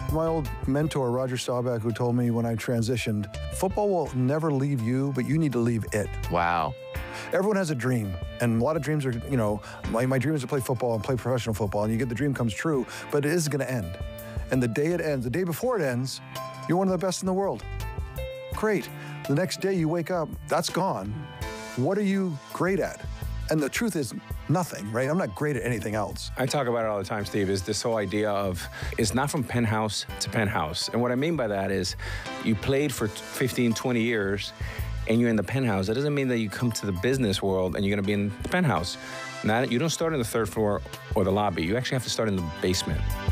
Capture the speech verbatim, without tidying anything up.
My old mentor, Roger Staubach, who told me when I transitioned, football will never leave you, but you need to leave it. Wow. Everyone has a dream, and a lot of dreams are, you know, my, my dream is to play football and play professional football, and you get the dream comes true, but it is going to end. And the day it ends, the day before it ends, you're one of the best in the world. Great. The next day you wake up, that's gone. What are you great at? And the truth is nothing, right? I'm not great at anything else. I talk about it all the time, Steve, is this whole idea of it's not from penthouse to penthouse. And what I mean by that is you played for fifteen, twenty years and you're in the penthouse. That doesn't mean that you come to the business world and you're gonna be in the penthouse. Not, you don't start in the third floor or the lobby. You actually have to start in the basement.